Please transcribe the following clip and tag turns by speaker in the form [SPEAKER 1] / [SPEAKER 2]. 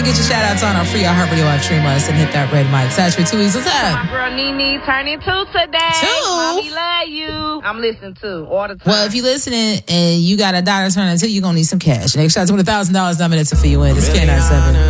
[SPEAKER 1] get your shout outs on our free iHeartRadio app. Stream us and hit that red mic. Satchel 2 E's. What's up?
[SPEAKER 2] My girl Nene turning 2 today.
[SPEAKER 1] 2?
[SPEAKER 2] Mommy love you. I'm listening to all the time.
[SPEAKER 1] Well, if you're listening and you got a daughter turning 2, you're going to need some cash. Next shot's $1,000 nominated for you win. It's K97.